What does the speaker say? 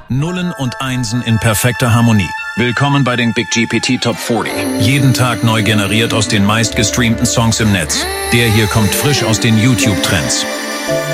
Nullen und Einsen in perfekter Harmonie. Willkommen bei den Big GPT Top 40. Jeden Tag neu generiert aus den meistgestreamten Songs im Netz. Der hier kommt frisch aus den YouTube-Trends.